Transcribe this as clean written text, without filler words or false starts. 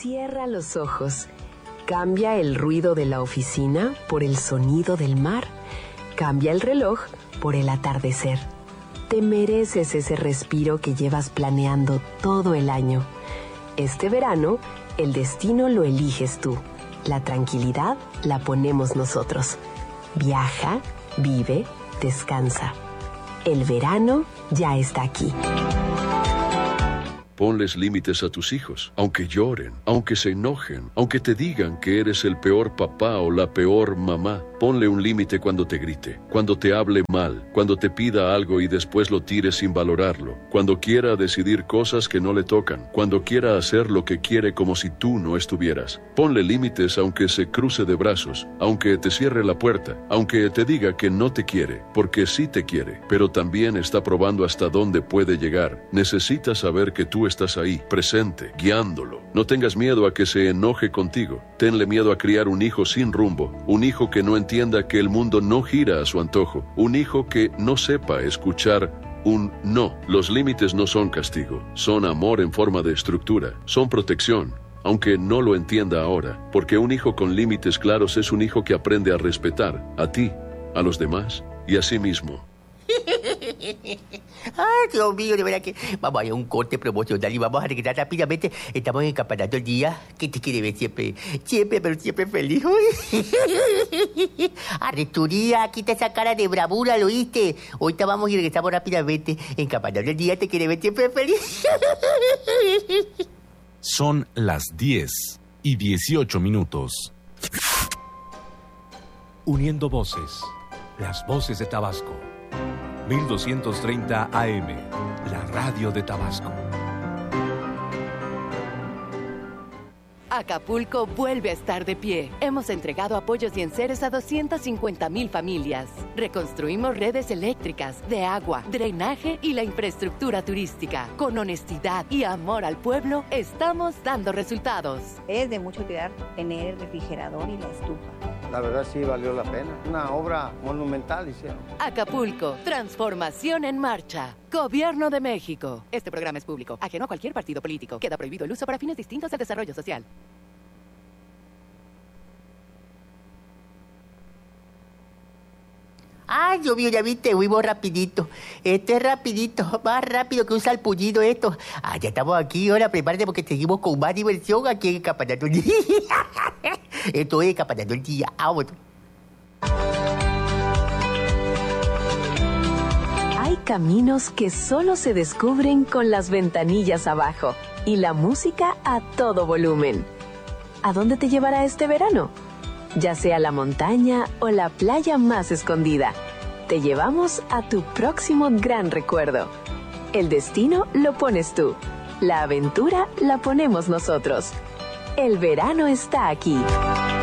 Cierra los ojos. Cambia el ruido de la oficina por el sonido del mar. Cambia el reloj por el atardecer. Te mereces ese respiro que llevas planeando todo el año. Este verano, el destino lo eliges tú. La tranquilidad la ponemos nosotros. Viaja, vive, descansa. El verano ya está aquí. Ponles límites a tus hijos, aunque lloren, aunque se enojen, aunque te digan que eres el peor papá o la peor mamá. Ponle un límite cuando te grite, cuando te hable mal, cuando te pida algo y después lo tire sin valorarlo, cuando quiera decidir cosas que no le tocan, cuando quiera hacer lo que quiere como si tú no estuvieras. Ponle límites aunque se cruce de brazos, aunque te cierre la puerta, aunque te diga que no te quiere, porque sí te quiere, pero también está probando hasta dónde puede llegar. Necesitas saber que tú estás ahí, presente, guiándolo. No tengas miedo a que se enoje contigo. Tenle miedo a criar un hijo sin rumbo, un hijo que no entienda que el mundo no gira a su antojo, un hijo que no sepa escuchar un no. Los límites no son castigo, son amor en forma de estructura, son protección, aunque no lo entienda ahora, porque un hijo con límites claros es un hijo que aprende a respetar a ti, a los demás y a sí mismo. Ay, Dios mío, de verdad que vamos a ir a un corte promocional y vamos a regresar rápidamente. Estamos en Campeonato del Día, que te quiere ver pero siempre feliz. Arresturía, quita esa cara de bravura, ¿lo oíste? Ahorita vamos y regresamos rápidamente. En Campeonato del Día te quiere ver siempre feliz. Son las 10:18. Uniendo voces, las voces de Tabasco. 1230 AM, la radio de Tabasco. Acapulco vuelve a estar de pie. Hemos entregado apoyos y enseres a 250,000 familias. Reconstruimos redes eléctricas, de agua, drenaje y la infraestructura turística. Con honestidad y amor al pueblo, estamos dando resultados. Es de mucha utilidad tener el refrigerador y la estufa. La verdad sí valió la pena. Una obra monumental hicieron. Acapulco, transformación en marcha. Gobierno de México. Este programa es público, ajeno a cualquier partido político. Queda prohibido el uso para fines distintos al desarrollo social. Ay, Dios mío, ya viste, fuimos rapidito. Este es rapidito, más rápido que un salpullido esto. Ah, ya estamos aquí, ahora prepárate porque seguimos con más diversión aquí en el Campeonato del Día. Esto es el Campeonato del Día. Vamos. Hay caminos que solo se descubren con las ventanillas abajo y la música a todo volumen. ¿A dónde te llevará este verano? Ya sea la montaña o la playa más escondida, te llevamos a tu próximo gran recuerdo. El destino lo pones tú, la aventura la ponemos nosotros. El verano está aquí.